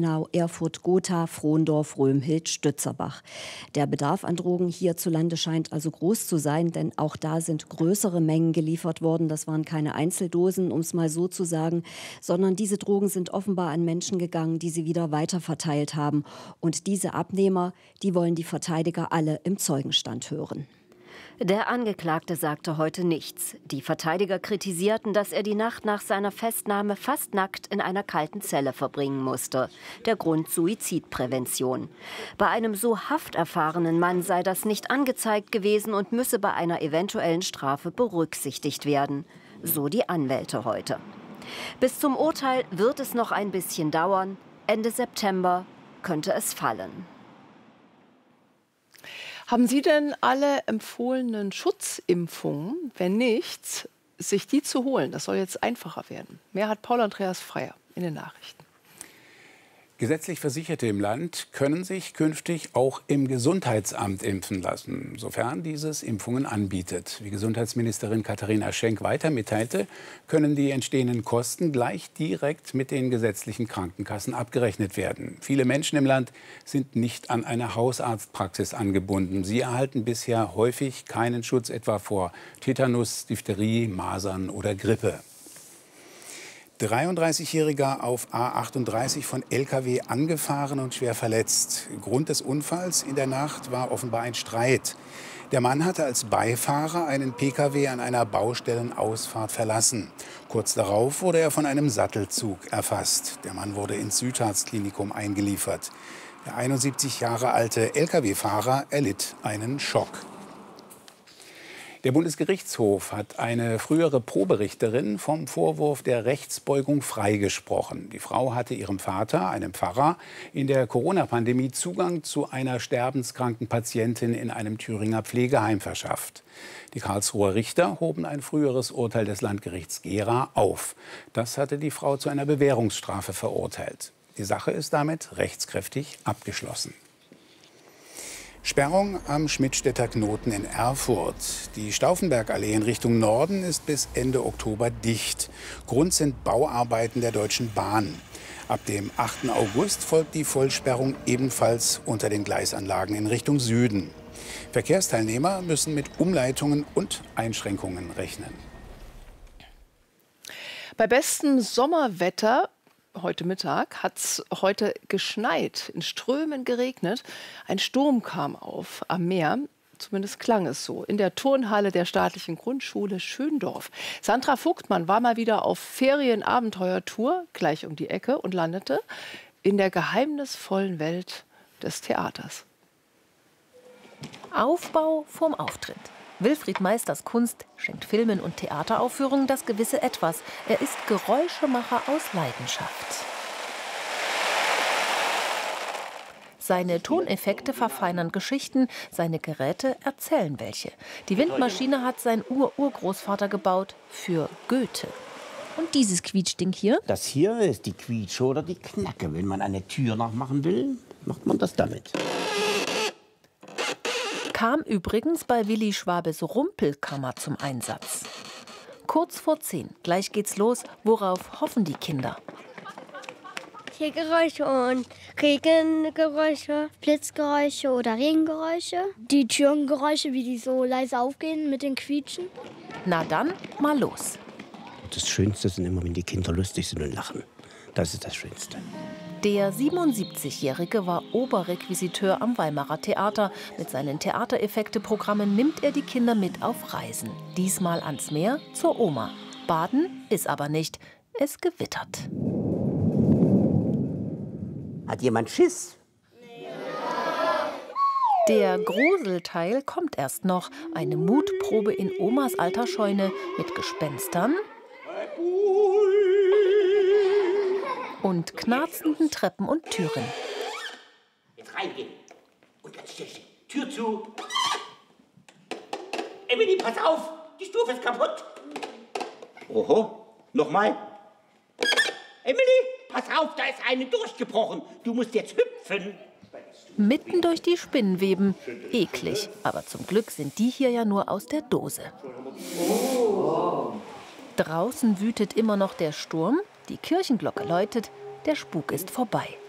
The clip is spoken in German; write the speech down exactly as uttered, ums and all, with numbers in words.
Hanau, Erfurt, Gotha, Frohndorf, Römhild, Stützerbach. Der Bedarf an Drogen hierzulande scheint also groß zu sein, denn auch da sind größere Mengen geliefert worden. Das waren keine Einzeldosen, um es mal so zu sagen, sondern diese Drogen sind offenbar an Menschen gegangen, die sie wieder weiterverteilt haben. Und diese Abnehmer, die wollen die Verteidiger alle im Zeugenstand hören. Der Angeklagte sagte heute nichts. Die Verteidiger kritisierten, dass er die Nacht nach seiner Festnahme fast nackt in einer kalten Zelle verbringen musste. Der Grund Suizidprävention. Bei einem so hafterfahrenen Mann sei das nicht angezeigt gewesen und müsse bei einer eventuellen Strafe berücksichtigt werden. So die Anwälte heute. Bis zum Urteil wird es noch ein bisschen dauern. Ende September könnte es fallen. Haben Sie denn alle empfohlenen Schutzimpfungen? Wenn nicht, sich die zu holen. Das soll jetzt einfacher werden. Mehr hat Paul Andreas Freier in den Nachrichten. Gesetzlich Versicherte im Land können sich künftig auch im Gesundheitsamt impfen lassen, sofern dieses Impfungen anbietet. Wie Gesundheitsministerin Katharina Schenk weiter mitteilte, können die entstehenden Kosten gleich direkt mit den gesetzlichen Krankenkassen abgerechnet werden. Viele Menschen im Land sind nicht an eine Hausarztpraxis angebunden. Sie erhalten bisher häufig keinen Schutz etwa vor Tetanus, Diphtherie, Masern oder Grippe. dreiunddreißigjähriger auf A achtunddreißig von L K W angefahren und schwer verletzt. Grund des Unfalls in der Nacht war offenbar ein Streit. Der Mann hatte als Beifahrer einen P K W an einer Baustellenausfahrt verlassen. Kurz darauf wurde er von einem Sattelzug erfasst. Der Mann wurde ins Südharz-Klinikum eingeliefert. Der einundsiebzig Jahre alte L K W-Fahrer erlitt einen Schock. Der Bundesgerichtshof hat eine frühere Probirichterin vom Vorwurf der Rechtsbeugung freigesprochen. Die Frau hatte ihrem Vater, einem Pfarrer, in der Corona-Pandemie Zugang zu einer sterbenskranken Patientin in einem Thüringer Pflegeheim verschafft. Die Karlsruher Richter hoben ein früheres Urteil des Landgerichts Gera auf. Das hatte die Frau zu einer Bewährungsstrafe verurteilt. Die Sache ist damit rechtskräftig abgeschlossen. Sperrung am Schmidtstädter Knoten in Erfurt. Die Stauffenbergallee in Richtung Norden ist bis Ende Oktober dicht. Grund sind Bauarbeiten der Deutschen Bahn. Ab dem achten August folgt die Vollsperrung ebenfalls unter den Gleisanlagen in Richtung Süden. Verkehrsteilnehmer müssen mit Umleitungen und Einschränkungen rechnen. Bei bestem Sommerwetter heute Mittag hat es heute geschneit, in Strömen geregnet. Ein Sturm kam auf am Meer, zumindest klang es so, in der Turnhalle der staatlichen Grundschule Schöndorf. Sandra Vogtmann war mal wieder auf Ferienabenteuertour, gleich um die Ecke, und landete in der geheimnisvollen Welt des Theaters. Aufbau vorm Auftritt. Wilfried Meisters Kunst schenkt Filmen und Theateraufführungen das gewisse Etwas. Er ist Geräuschemacher aus Leidenschaft. Seine Toneffekte verfeinern Geschichten, seine Geräte erzählen welche. Die Windmaschine hat sein Ur-Urgroßvater gebaut für Goethe. Und dieses Quietschding hier? Das hier ist die Quietsche oder die Knacke. Wenn man eine Tür nachmachen will, macht man das damit. Kam übrigens bei Willi Schwabes Rumpelkammer zum Einsatz. Kurz vor zehn, gleich geht's los. Worauf hoffen die Kinder? Tiergeräusche und Regengeräusche, Blitzgeräusche oder Regengeräusche. Die Türengeräusche, wie die so leise aufgehen mit den Quietschen. Na dann, mal los. Das Schönste sind immer, wenn die Kinder lustig sind und lachen. Das ist das Schönste. Der siebenundsiebzigjährige war Oberrequisiteur am Weimarer Theater. Mit seinen Theatereffekte-Programmen nimmt er die Kinder mit auf Reisen. Diesmal ans Meer zur Oma. Baden ist aber nicht. Es gewittert. Hat jemand Schiss? Der Gruselteil kommt erst noch. Eine Mutprobe in Omas alter Scheune mit Gespenstern und knarzenden Treppen und Türen. Jetzt reingehen. Und ganz still stehen. Tür zu. Emily, pass auf. Die Stufe ist kaputt. Oho. Nochmal. Emily, pass auf, da ist eine durchgebrochen. Du musst jetzt hüpfen. Mitten durch die Spinnenweben. Eklig. Aber zum Glück sind die hier ja nur aus der Dose. Oh. Draußen wütet immer noch der Sturm. Die Kirchenglocke läutet. Der Spuk ist vorbei.